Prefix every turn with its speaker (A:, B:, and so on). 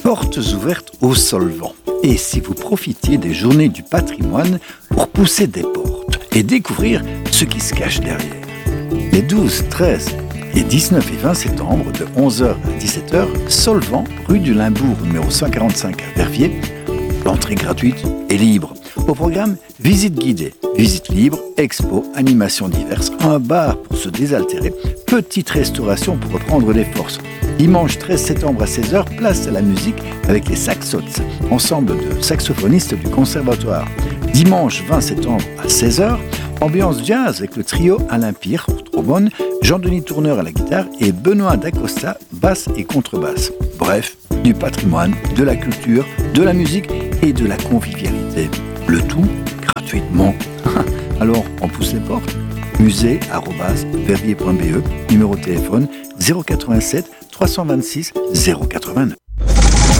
A: Portes ouvertes au Solvant. Et si vous profitiez des journées du patrimoine pour pousser des portes et découvrir ce qui se cache derrière. Les 12, 13 et 19 et 20 septembre de 11h à 17h, Solvant, rue du Limbourg numéro 145 à Verviers. L'entrée gratuite et libre. Au programme, visite guidée, visite libre, expo, animations diverses, un bar pour se désaltérer, petite restauration pour reprendre les forces. Dimanche 13 septembre à 16h, place à la musique avec les Saxots, ensemble de saxophonistes du conservatoire. Dimanche 20 septembre à 16h, ambiance jazz avec le trio Alain Pire, trombone, Jean-Denis Tourneur à la guitare et Benoît Dacosta, basse et contrebasse. Bref, du patrimoine, de la culture, de la musique et de la convivialité. Le tout gratuitement. Alors, on pousse les portes. musée@verviers.be, numéro de téléphone 087 326 089.